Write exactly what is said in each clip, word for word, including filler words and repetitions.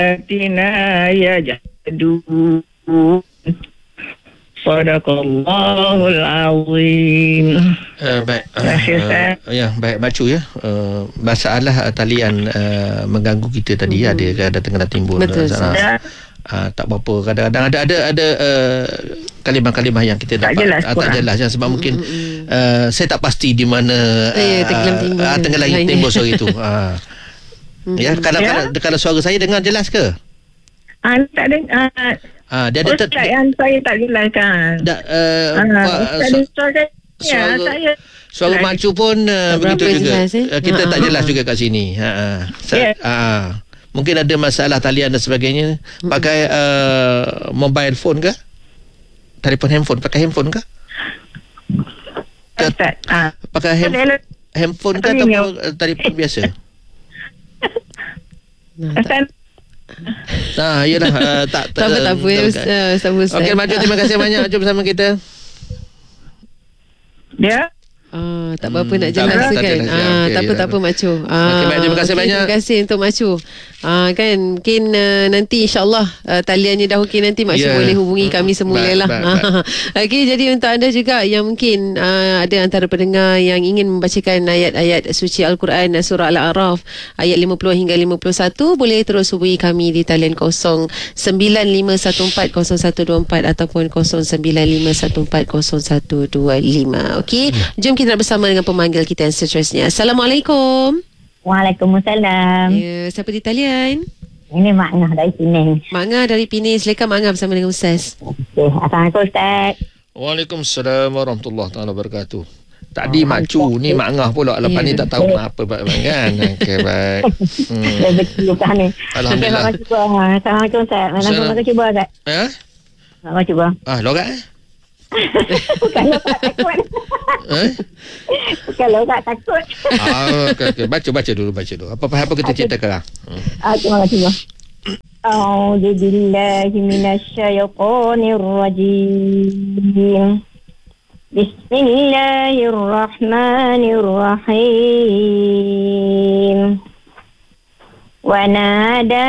ayatina yajadun. Sadaqallahul azim. Uh, baik. Terima kasih, Ustaz. Uh, ya, baik Macu ya. Uh, masalah uh, talian uh, mengganggu kita tadi hmm. ada ada tengah timbul. Betul. Uh, uh, tak apa, kadang-kadang ada ada ada uh, kalimah-kalimah yang kita tak dapat jelas, uh, tak jelas ya, sebab hmm. mungkin uh, saya tak pasti di mana uh, uh, tengah langit timbul suara itu. Uh. hmm. Ya, kadang-kadang ya? Kalau suara saya dengar jelas ke? Ah, tak dengar. Uh, Ah, dia ada Ustaz ter- yang saya tak jelaskan. Da, uh, ah, Ustaz so, suara, ya, saya suara Macu pun uh, begitu juga. Uh, kita ha, tak jelas ha, juga kat sini. Ha, ha. Sa- yeah. ha. Mungkin ada masalah talian dan sebagainya. Pakai uh, mobile phone ke? Telefon handphone, pakai handphone ke? Ke Ustaz, ah. pakai hand- handphone ke atau uh, telefon biasa? Ustaz, Nah, iyalah uh, tak tak apa tak apa Ustaz. Okey, Macu, terima kasih banyak Macu bersama kita. Ya. Ah, tak apa-apa hmm, nak jelas tak, kan. tak, Ah, okay, tak apa ya. tak apa Macu. Ah, okay, baik, terima kasih okay, banyak. Terima kasih untuk Macu. Ah, kan mungkin uh, nanti insya-Allah uh, taliannya dah okey, nanti Macu yeah. boleh hubungi kami semula lah. Okey, jadi untuk anda juga yang mungkin uh, ada antara pendengar yang ingin membacakan ayat-ayat suci Al-Quran surah Al-A'raf ayat lima puluh hingga lima puluh satu, boleh terus hubungi kami di talian kosong sembilan lima satu empat kosong satu dua empat ataupun kosong sembilan lima satu empat kosong satu dua lima. Okey, jom kita bersama dengan pemanggil kita yang seterusnya. Assalamualaikum. Waalaikumsalam. Ya, siapa di talian? Ini Mak Ngah dari Penang. Mak Ngah dari Penang. Silakan Mak Ngah bersama dengan Ustaz. Okay. Assalamualaikum Ustaz. Waalaikumsalam warahmatullahi taala wabarakatuh. Tadi oh, Macu ni Mak Ngah pula. Lepas yeah. ni tak tahu mak apa kan. Okey, baik. Hmm. Rezeki bukan ni. Alhamdulillah. Okay, Assalamualaikum Ustaz. Mana nak cuba Ustaz? Ya? Nak cuba. Ah, logat eh? Bukan logat takut. Eh? Bukan logat takut. Ah, okey, okey. Baca, baca dulu, baca dulu. Apa-apa kita okay. ceritakan. Hmm. Ah, terima kasih. A'udzu billahi minasyaitonir rajim. Bismillahirrahmanirrahim. Wa nada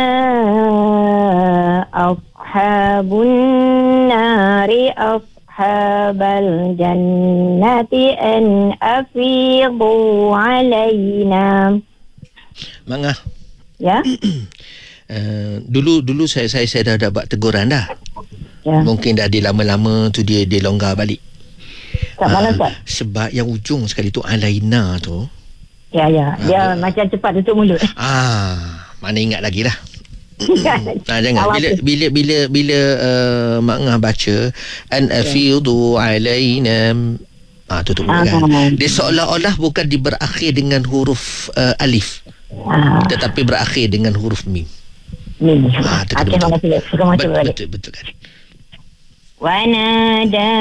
ashabun nari ashabal jannati an afidu alaina. Mangah. Ya. Uh, dulu dulu saya saya saya dah dapat teguran dah. Ya. Mungkin dah di lama-lama tu dia dia longgar balik. Kat mana Ustaz? Uh, sebab yang ujung sekali tu alaina tu. Ya ya, dia uh, macam cepat tutup mulut. Ah, mana ingat lagi lah. Nah, jangan bila bila bila bila uh, Mak Ngah baca an afidu alaina, ah tutup mulut kan. Dia seolah-olah bukan di berakhir dengan huruf uh, alif. Ah. Tetapi berakhir dengan huruf mim. Mim. Ah, okay, betul. Betul, betul, betul kan. Wa nada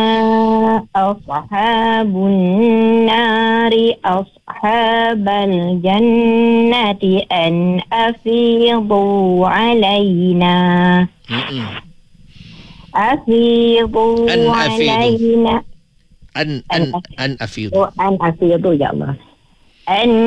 ashabun nari ashabal jannati an afidu alaina. Mm-mm. Afidu alaina. An an an afidu. Oh, an afidu ya Allah. An